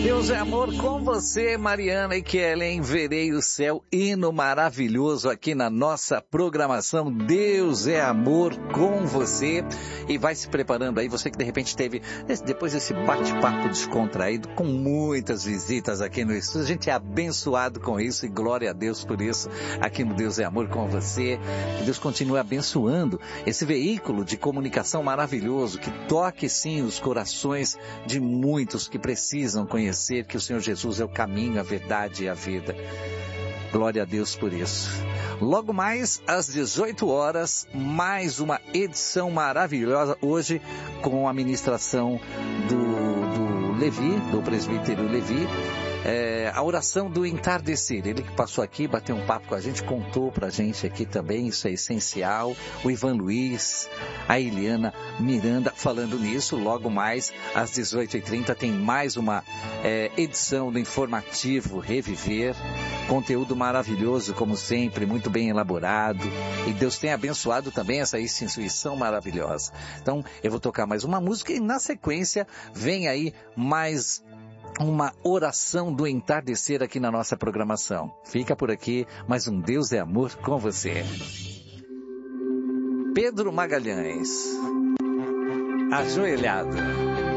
Deus é amor com você, Mariana e Kellen. Verei o céu, hino maravilhoso aqui na nossa programação. Deus é amor com você. E vai se preparando aí, você que de repente teve, depois desse bate-papo descontraído, com muitas visitas aqui no estúdio. A gente é abençoado com isso e glória a Deus por isso. Aqui no Deus é amor com você. Que Deus continue abençoando esse veículo de comunicação maravilhoso, que toque sim os corações de muitos que precisam conhecer que o Senhor Jesus é o caminho, a verdade e a vida. Glória a Deus por isso. Logo mais às 18 horas, mais uma edição maravilhosa hoje com a ministração do Levi, do presbítero Levi. A oração do entardecer, ele que passou aqui, bateu um papo com a gente, contou pra gente aqui também, isso é essencial. O Ivan Luiz, a Eliana Miranda falando nisso. Logo mais às 18h30 tem mais uma edição do informativo Reviver, conteúdo maravilhoso como sempre, muito bem elaborado, e Deus tem abençoado também essa instituição maravilhosa. Então eu vou tocar mais uma música e na sequência vem aí mais uma oração do entardecer aqui na nossa programação. Fica por aqui, mais um Deus é amor com você. Pedro Magalhães, ajoelhado.